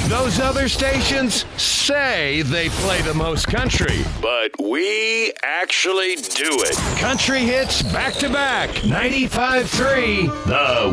Those other stations say they play the most country, but we actually do it. Country hits back to back. 95.3 The